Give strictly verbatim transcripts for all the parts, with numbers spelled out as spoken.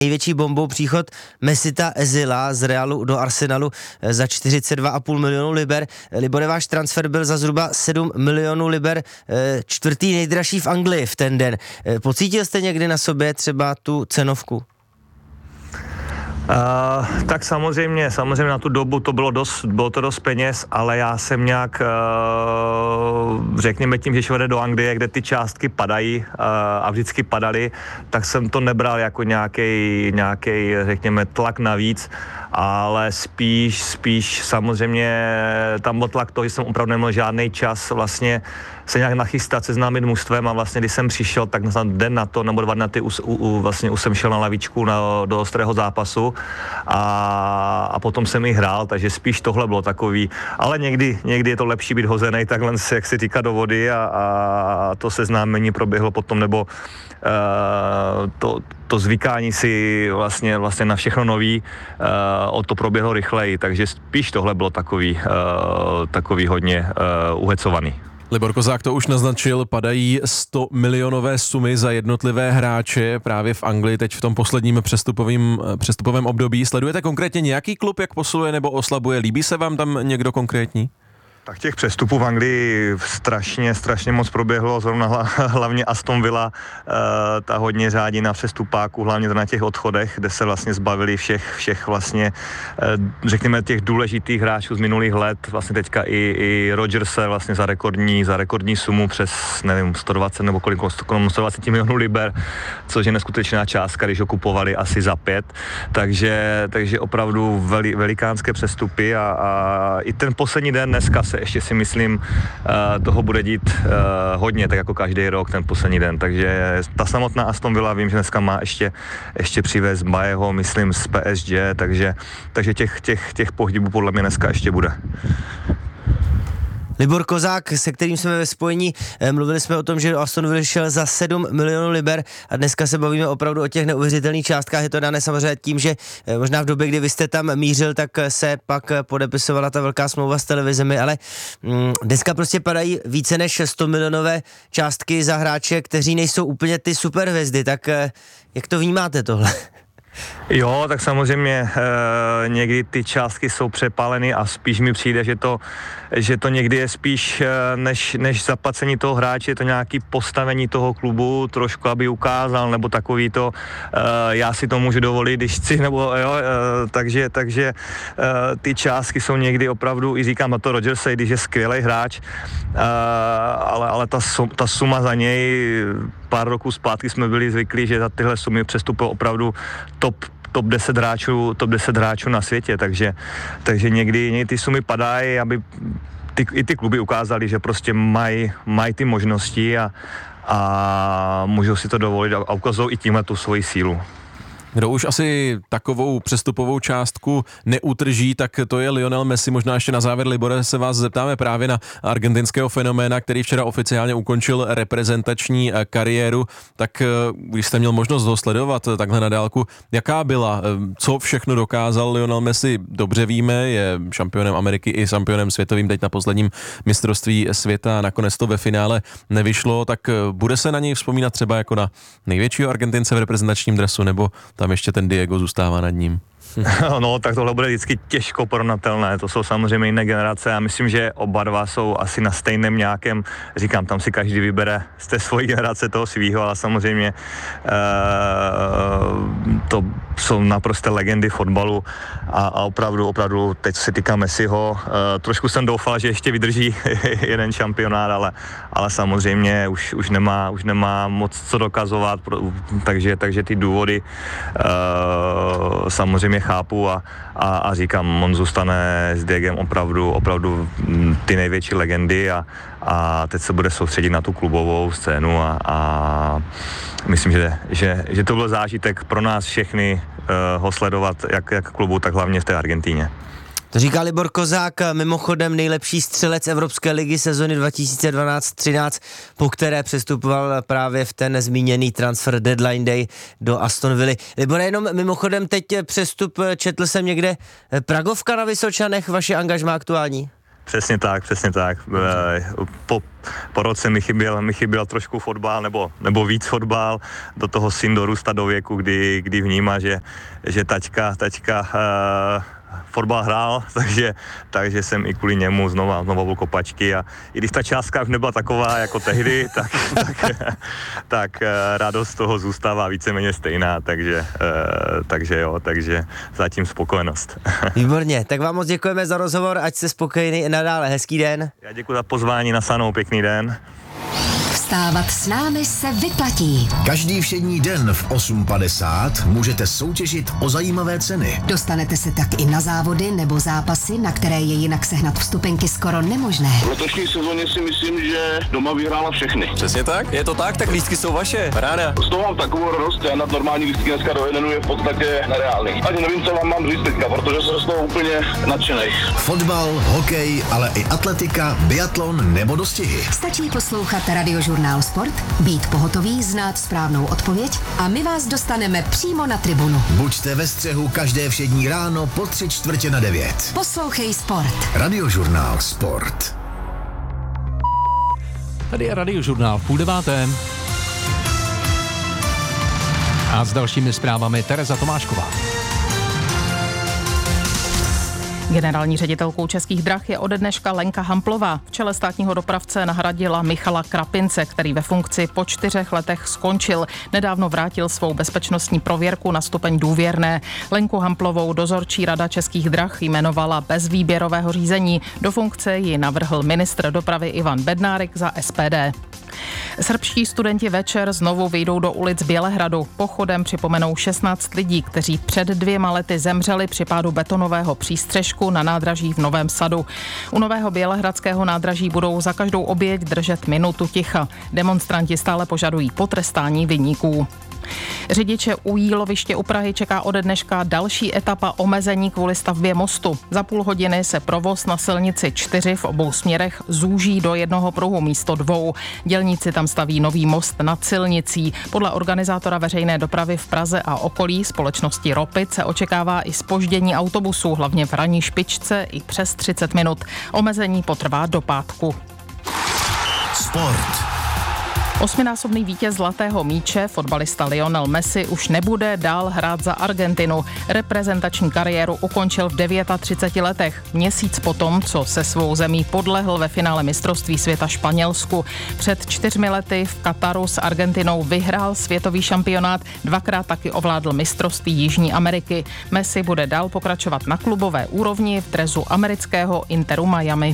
největší bombou příchod Mesita Özila z Realu do Arsenalu za čtyřicet dva a půl milionu liber. Libore, váš transfer byl za zhruba sedm milionů liber, čtvrtý nejdražší v Anglii v ten den. Pocítil jste někdy na sobě třeba tu cenovku? Uh, tak samozřejmě, samozřejmě na tu dobu to bylo dost, bylo to dost peněz, ale já jsem nějak, uh, řekněme tím, že šel do Anglie, kde ty částky padají uh, a vždycky padaly, tak jsem to nebral jako nějaký, nějaký, řekněme, tlak navíc, ale spíš, spíš samozřejmě tam byl tlak toho, že jsem opravdu neměl žádný čas vlastně se nějak nachystat, seznámit mužstvem a vlastně když jsem přišel, tak na den na to, nebo dva na ty, u, u, vlastně už jsem šel na lavičku na, do ostrého zápasu a, a potom jsem i hrál, takže spíš tohle bylo takový, ale někdy, někdy je to lepší být hozený takhle, jak se říká, do vody a, a to seznámení proběhlo potom, nebo uh, to, to zvykání si vlastně, vlastně na všechno nový, uh, o to proběhlo rychleji, takže spíš tohle bylo takový, uh, takový hodně uh, uhecovaný. Libor Kozák to už naznačil, padají sto milionové sumy za jednotlivé hráče právě v Anglii teď v tom posledním přestupovém, přestupovém období. Sledujete konkrétně nějaký klub, jak posiluje nebo oslabuje? Líbí se vám tam někdo konkrétní? Tak těch přestupů v Anglii strašně, strašně moc proběhlo, zrovna hlavně Aston Villa, ta hodně řádí na přestupáku, hlavně na těch odchodech, kde se vlastně zbavili všech, všech vlastně, řekněme, těch důležitých hráčů z minulých let, vlastně teďka i, i Rodgerse vlastně za rekordní, za rekordní sumu přes, nevím, sto dvacet nebo kolik, sto dvacet milionů liber, což je neskutečná částka, když ho kupovali asi za pět, takže, takže opravdu veli, velikánské přestupy a, a i ten poslední den dneska se ještě si myslím, uh, toho bude dít uh, hodně, tak jako každý rok ten poslední den, takže ta samotná Aston Villa, vím, že dneska má ještě, ještě přivést Bajeho, myslím z P S G, takže, takže těch, těch, těch pohybů podle mě dneska ještě bude. Libor Kozák, se kterým jsme ve spojení, mluvili jsme o tom, že do Aston Villa šel za sedm milionů liber a dneska se bavíme opravdu o těch neuvěřitelných částkách. Je to dané samozřejmě tím, že možná v době, kdy vy jste tam mířil, tak se pak podepisovala ta velká smlouva s televizemi, ale mm, dneska prostě padají více než sto milionové částky za hráče, kteří nejsou úplně ty superhvězdy, tak jak to vnímáte tohle? Jo, tak samozřejmě e, někdy ty částky jsou přepáleny a spíš mi přijde, že to, že to někdy je spíš e, než, než zaplacení toho hráče, je to nějaký postavení toho klubu, trošku aby ukázal, nebo takový to, e, já si to můžu dovolit, když chci, nebo jo, e, takže, takže e, ty částky jsou někdy opravdu, i říkám na to Rodgerse, když je skvělý hráč, e, ale, ale ta, ta suma za něj, pár roků zpátky jsme byli zvyklí, že za tyhle sumy přestupil opravdu top, top deset hráčů, top deset hráčů na světě, takže, takže někdy, někdy ty sumy padají, aby ty, i ty kluby ukázali, že prostě mají maj ty možnosti a, a můžou si to dovolit a ukazují i tímhle tu svoji sílu. Kdo už asi takovou přestupovou částku neutrží, tak to je Lionel Messi. Možná ještě na závěr, Libore, se vás zeptáme právě na argentinského fenoména, který včera oficiálně ukončil reprezentační kariéru. Tak když jste měl možnost ho sledovat takhle na dálku, jaká byla, co všechno dokázal Lionel Messi? Dobře víme, je šampionem Ameriky i šampionem světovým teď na posledním mistrovství světa. Nakonec to ve finále nevyšlo, tak bude se na něj vzpomínat třeba jako na největšího Argentince v reprezentačním dresu, nebo tam ještě ten Diego zůstává nad ním? No, tak tohle bude vždycky těžko porovnatelné, to jsou samozřejmě jiné generace. Já myslím, že oba dva jsou asi na stejném nějakém, říkám, tam si každý vybere z té svojí generace toho svýho, ale samozřejmě uh, to jsou naprosté legendy fotbalu a, a opravdu, opravdu, teď co se týká Messiho, uh, trošku jsem doufal, že ještě vydrží jeden šampionát, ale, ale samozřejmě už, už, nemá, už nemá moc co dokazovat, takže, takže ty důvody uh, samozřejmě chápu a, a, a říkám, on zůstane s Diegem opravdu, opravdu ty největší legendy a, a teď se bude soustředit na tu klubovou scénu a, a myslím, že, že, že to byl zážitek pro nás všechny uh, ho sledovat jak, jak klubu, tak hlavně v té Argentíně. To říká Libor Kozák, mimochodem nejlepší střelec Evropské ligy sezony dva tisíce dvanáct třináct, po které přestupoval právě v ten zmíněný transfer deadline day do Aston Villa. Libor, jenom mimochodem teď přestup, četl jsem někde, Pragovka na Vysočanech, vaše angažmá aktuální? Přesně tak, přesně tak. Po, po roce mi chyběl, mi chyběl trošku fotbal, nebo, nebo víc fotbal, do toho syn dorůstá do věku, kdy, kdy vnímá, že, že taťka, taťka uh, fotbal hrál, takže, takže jsem i kvůli němu znova, znova byl kopačky a i když ta částka už nebyla taková jako tehdy, tak, tak, tak uh, radost toho zůstává víceméně stejná, takže, uh, takže jo, takže zatím spokojenost. Výborně, tak vám moc děkujeme za rozhovor, ať jste spokojení i nadále, hezký den. Já děkuji za pozvání na Sanou, pěkný den. Vstávat s námi se vyplatí. Každý všední den v osm padesát můžete soutěžit o zajímavé ceny. Dostanete se tak i na závody nebo zápasy, na které je jinak sehnat vstupenky skoro nemožné. V letošní sezóně si myslím, že doma vyhrála všechny. Přesně tak, je to tak, tak lístky jsou vaše, ráda. Z toho mám takovou radost, já nad normální lístky dneska do jednu je v podstatě nereálný. Ani nevím, co vám mám říct teďka, protože jsem z toho úplně nadšenej. Fotbal, hokej, ale i atletika, biatlon nebo dostihy. Stačí poslouchat Radiožurnál Sport, být pohotový, znát správnou odpověď a my vás dostaneme přímo na tribunu. Buďte ve střehu každé všední ráno po tři čtvrtě na devět. Poslouchej Sport. Radiožurnál Sport. Tady je Radiožurnál v půl deváté. A s dalšími zprávami Tereza Tomášková. Generální ředitelkou Českých drah je ode dneška Lenka Hamplová. V čele státního dopravce nahradila Michala Krapince, který ve funkci po čtyřech letech skončil. Nedávno vrátil svou bezpečnostní prověrku na stupeň důvěrné. Lenku Hamplovou dozorčí rada Českých drah jmenovala bez výběrového řízení. Do funkce ji navrhl ministr dopravy Ivan Bednárik za S P D. Srbští studenti večer znovu vyjdou do ulic Bělehradu. Pochodem připomenou šestnáct lidí, kteří před dvěma lety zemřeli při pádu betonového přístřežku na nádraží v Novém Sadu. U nového bělehradského nádraží budou za každou oběť držet minutu ticha. Demonstranti stále požadují potrestání viníků. Řidiče u Jíloviště u Prahy čeká ode dneška další etapa omezení kvůli stavbě mostu. Za půl hodiny se provoz na silnici čtyři v obou směrech zúží do jednoho pruhu místo dvou. Dělníci tam staví nový most nad silnicí. Podle organizátora veřejné dopravy v Praze a okolí společnosti Ropit se očekává i zpoždění autobusů, hlavně v ranní špičce i přes třicet minut. Omezení potrvá do pátku. Sport. Osminásobný vítěz zlatého míče, fotbalista Lionel Messi, už nebude dál hrát za Argentinu. Reprezentační kariéru ukončil v třiceti devíti letech, měsíc potom, co se svou zemí podlehl ve finále mistrovství světa Španělsku. Před čtyřmi lety v Kataru s Argentinou vyhrál světový šampionát, dvakrát taky ovládl mistrovství Jižní Ameriky. Messi bude dál pokračovat na klubové úrovni v dresu amerického Interu Miami.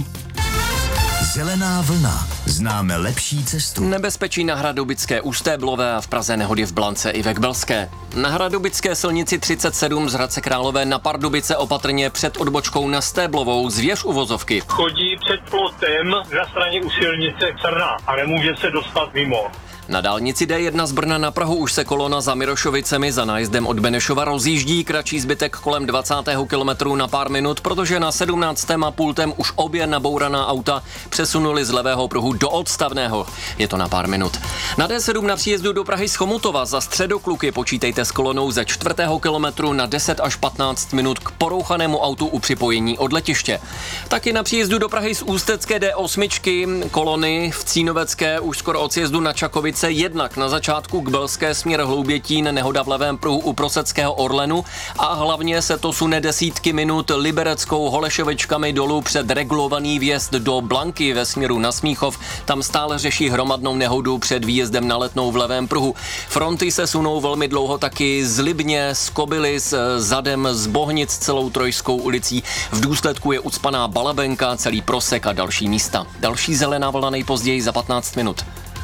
Zelená vlna. Známe lepší cestu. Nebezpečí na Hradobické u Stéblové a v Praze nehody v Blance i ve Kbelské. Na Hradobické silnici třicet sedm z Hradce Králové na Pardubice opatrně před odbočkou na Stéblovou zvěř uvozovky. Chodí před plotem na straně u silnice Crna a nemůže se dostat mimo. Na dálnici D jedna z Brna na Prahu už se kolona za Mirošovicemi za nájezdem od Benešova rozjíždí, kratší zbytek kolem dvacátého kilometru na pár minut, protože na sedmnáctém a půltem už obě nabouraná auta přesunuli z levého pruhu do odstavného. Je to na pár minut. Na D sedm na příjezdu do Prahy z Chomutova za Středokluky počítejte s kolonou ze čtvrtého kilometru na deset až patnáct minut k porouchanému autu u připojení od letiště. Taky na příjezdu do Prahy z Ústecké D osm kolony v Cínovecké už skoro od sjezdu na Čakovice jednak na začátku Kbelské směr Hloubětín, nehoda v levém pruhu u Proseckého Orlenu a hlavně se to sune desítky minut Libereckou Holešovičkami dolů před regulovaný vjezd do Blanky ve směru na Smíchov. Tam stále řeší hromadnou nehodu před výjezdem na Letnou v levém pruhu. Fronty se sunou velmi dlouho taky z Libně, z Kobylis, zadem z Bohnic celou Trojskou ulicí. V důsledku je ucpaná Balabenka, celý Prosek a další místa. Další zelená vlna nejpozději za patnáct minut.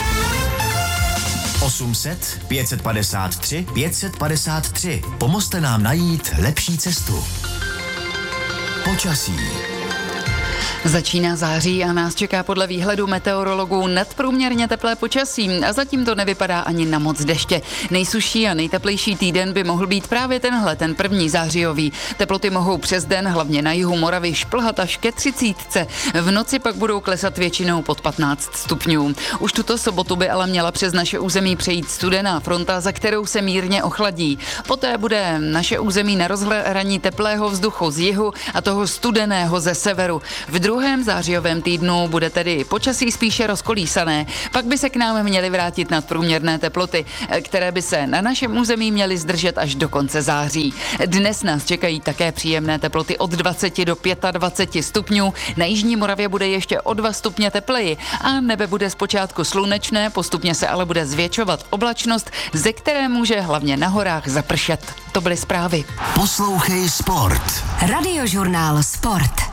osm set, pět set padesát tři, pět set padesát tři. Pomozte nám najít lepší cestu. Počasí. Začíná září a nás čeká podle výhledu meteorologů nadprůměrně teplé počasí a zatím to nevypadá ani na moc deště. Nejsušší a nejteplejší týden by mohl být právě tenhle, ten první zářijový. Teploty mohou přes den, hlavně na jihu Moravy, šplhat až ke třicítce. V noci pak budou klesat většinou pod patnáct stupňů. Už tuto sobotu by ale měla přes naše území přejít studená fronta, za kterou se mírně ochladí. Poté bude naše území na rozhraní teplého vzduchu z jihu a toho studeného ze severu. V druhém zářijovém týdnu bude tedy počasí spíše rozkolísané. Pak by se k nám měly vrátit nadprůměrné teploty, které by se na našem území měly zdržet až do konce září. Dnes nás čekají také příjemné teploty od dvacet do dvaceti pěti stupňů. Na jižní Moravě bude ještě o dva stupně tepleji a nebe bude zpočátku slunečné, postupně se ale bude zvětšovat oblačnost, ze které může hlavně na horách zapršet. To byly zprávy. Poslouchej Sport. Radiožurnál Sport.